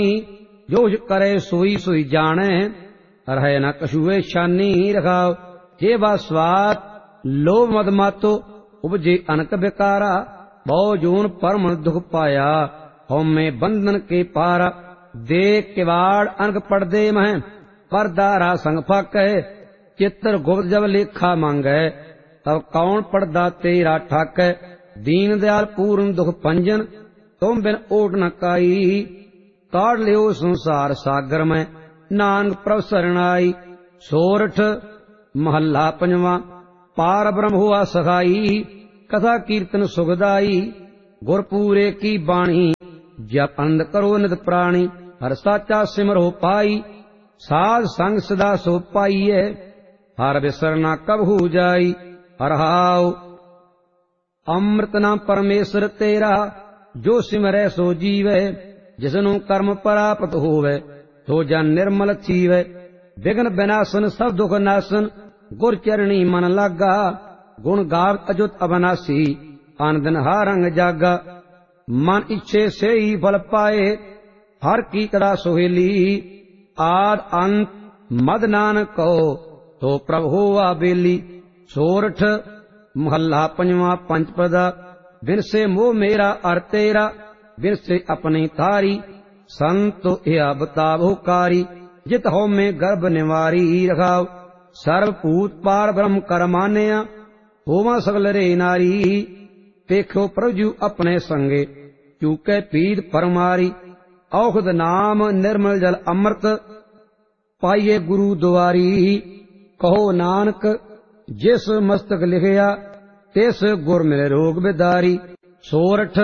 जोश करे सोई सोई जाने, रहे न कछुए शानी रखाओ। जे बा स्वाद लोभ मद मातो, उपजे अनक बेकारा। बहु जोन परम दुख पाया, होमे बंधन के पारा। देख किवाड़ अनक पड़दे मह, परदारा संग फाकै। चित्र गुप्त जब लेखा मांगै, तब कौन पड़दा तेरा ठाकै। दीन दयाल पूर्ण दुख पंजन, तुम बिन ओट न काई। काढ़ लियो संसार सागर में, नानक प्रभ शरण आई। सोरठ महला पंजवा। पार ब्रह्म हुआ सखाई, कथा कीर्तन सुखदाई। गुरपूरे की बाणी, जप आनंद करो नित प्राणी। हर साचा सिमरो पाई, साध संग सदा सो पाइये। हर बिसरना कबहू जाई, हर हाउ। अमृत नाम परमेश्वर तेरा, जो सिमरै सो जीवै। जिसनु कर्म प्राप्त होवै, सो जन निर्मल थीवै। विघ्न विनाशन सब दुख नाशन, गुर चरणी मन लागा। गुण गावत अजुत अविनाशी, आनंदन हारंग जागा। मन इच्छे से ही फल पाए, हर की कदा सोहेली। आद अंत मद नानक कहो, तो प्रभ होवा बेली। सोरठ महला पंजवा पंचपदा। बिन से मोह मेरा अर तेरा, बिन से अपनी तारी। संतो यह बतावो कारी, जित हो में गर्भ निवारी रखाओ। सर्वभूत पार ब्रह्म कर मानिया, होवा सगल रे नारी। देखो प्रभु अपने संगे, चूके पीत परमारी। औषध नाम निर्मल जल अमृत, पाइये गुरु द्वारी। कहो नानक जिस मस्तक लिखया, तिस गुर मिले रोग बिदारी। सोरठ